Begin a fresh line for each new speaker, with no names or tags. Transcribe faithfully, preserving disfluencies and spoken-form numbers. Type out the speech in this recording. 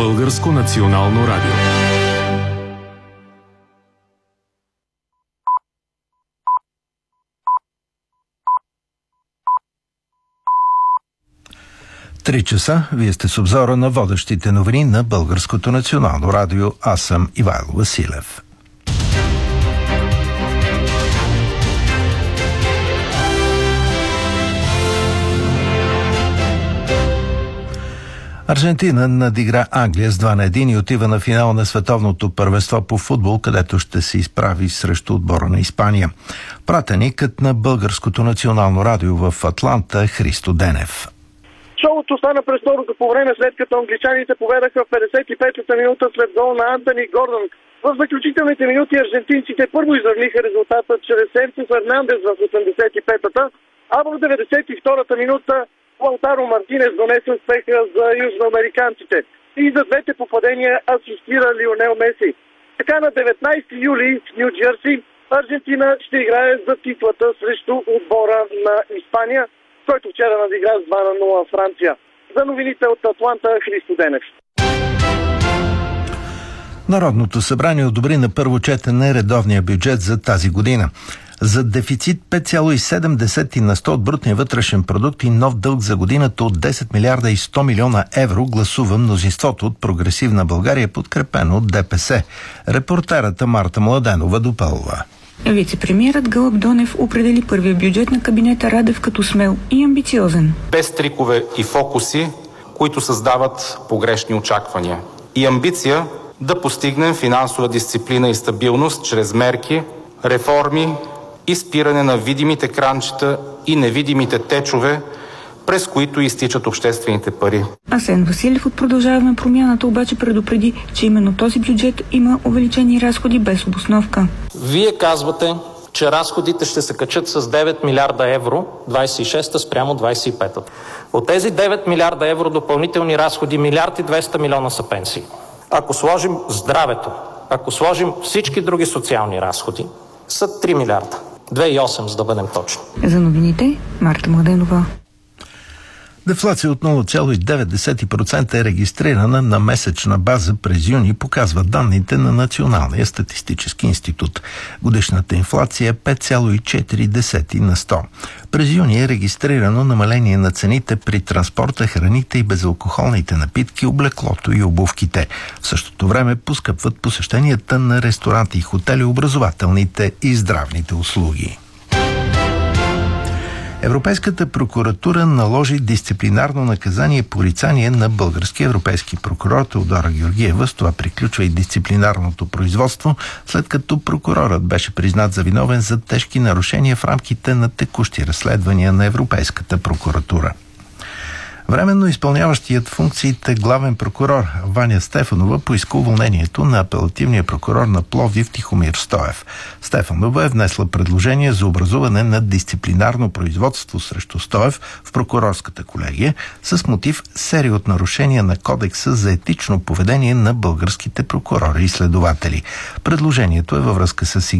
Българско национално радио.
Три часа. Вие сте с обзора на водещите новини на Българското национално радио. Аз съм Ивайло Василев. Аржентина надигра Англия с два на един и отива на финал на световното първенство по футбол, където ще се изправи срещу отбора на Испания. Пратеникът на Българското национално радио в Атланта Христо Денев.
Шоуто стана през второто по време, след като англичаните поведаха в петдесет и петата минута след гол на Антони Гордон. В заключителните минути аржентинците първо изравниха резултата чрез Серхио Фернандес в осемдесет и петата, а в деветдесет и втората минута Лаутаро Мартинес донесе успеха за южноамериканците. И за двете попадения асистира Лионел Меси. Така на деветнайсети юли в Ню Джерси Аржентина ще играе за титлата срещу отбора на Испания, който вчера надигра с два на нула Франция. За новините от Атланта, Христо Денев.
Народното събрание одобри на първо четене редовния бюджет за тази година. За дефицит пет цяло и седем на сто от брутния вътрешен продукт и нов дълг за годината от десет милиарда и сто милиона евро гласува мнозинството от Прогресивна България, подкрепено от ДПС. Репортерата Марта Младенова допълва.
Вице-премиерът Гълъб Донев определи първия бюджет на кабинета Радев като смел и амбициозен.
Без трикове и фокуси, които създават погрешни очаквания. И амбиция да постигнем финансова дисциплина и стабилност чрез мерки, реформи и спиране на видимите кранчета и невидимите течове, през които изтичат обществените пари.
Асен Василев от Продължаваме промяната обаче предупреди, че именно този бюджет има увеличени разходи без обосновка.
Вие казвате, че разходите ще се качат с девет милиарда евро двайсет и шеста спрямо двайсет и пета. От тези девет милиарда евро допълнителни разходи, милиард и двеста милиона са пенсии. Ако сложим здравето, ако сложим всички други социални разходи, са три милиарда. две цяло и осем, за да бъдем точни.
За новините, Марта Младенова.
Дефлация от нула цяло и девет процента е регистрирана на месечна база през юни, показват данните на Националния статистически институт. Годишната инфлация е пет цяло и четири на сто. През юни е регистрирано намаление на цените при транспорта, храните и безалкохолните напитки, облеклото и обувките. В същото време поскъпват посещенията на ресторанти и хотели, образователните и здравните услуги. Европейската прокуратура наложи дисциплинарно наказание порицание на български европейски прокурор Теодора Георгиева. С това приключва и дисциплинарното производство, след като прокурорът беше признат за виновен за тежки нарушения в рамките на текущи разследвания на Европейската прокуратура. Временно изпълняващият функциите главен прокурор Ваня Стефанова поиска уволнението на апелативния прокурор на Пловдив Тихомир Стоев. Стефанова е внесла предложение за образуване на дисциплинарно производство срещу Стоев в прокурорската колегия с мотив серия от нарушения на Кодекса за етично поведение на българските прокурори и следователи. Предложението е във връзка с